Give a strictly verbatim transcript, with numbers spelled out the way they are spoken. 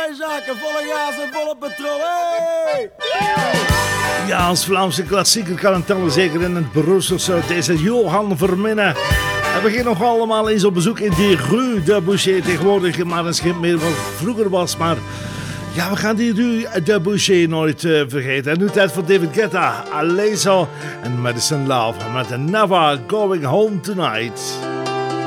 zaken, volle gas en volle petrol. Hey! Ja, als Vlaamse klassieker kan het tellen, zeker in het Brusselse. Deze Johan Verminnen. En we gaan nog allemaal eens op bezoek in die Rue de Boucher. Tegenwoordig maar een schip meer wat vroeger was, maar... Ja, we gaan die Rue de Boucher nooit uh, vergeten. En nu tijd voor David Guetta, Alesso en Madison Love met Never Going Home Tonight.